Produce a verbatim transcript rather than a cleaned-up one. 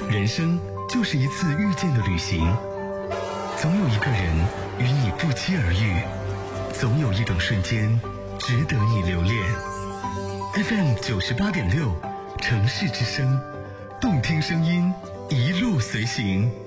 人生就是一次遇见的旅行，总有一个人与你不期而遇，总有一种瞬间值得你留恋。 F M 九十八点六，城市之声，动听声音，一路随行。